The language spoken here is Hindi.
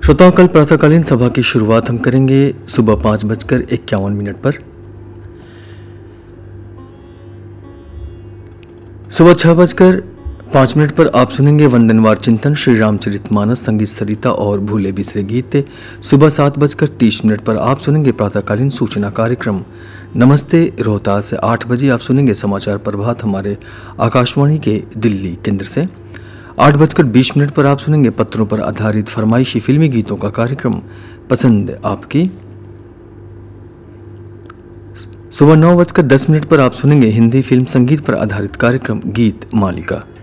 श्रोताओं, कल प्रातःकालीन सभा की शुरुआत हम करेंगे सुबह 5:51 पर। सुबह 6:05 पर आप सुनेंगे वंदनवार चिंतन, श्री रामचरितमानस, संगीत सरिता और भूले बिसरे गीत। सुबह 7:30 पर आप सुनेंगे प्रातःकालीन सूचना कार्यक्रम नमस्ते रोहतास। 8 बजे आप सुनेंगे समाचार प्रभात हमारे आकाशवाणी के दिल्ली केंद्र से। 8:20 पर आप सुनेंगे पत्रों पर आधारित फरमाइशी फिल्मी गीतों का कार्यक्रम पसंद आपकी। सुबह 9:10 पर आप सुनेंगे हिंदी फिल्म संगीत पर आधारित कार्यक्रम गीत मालिका।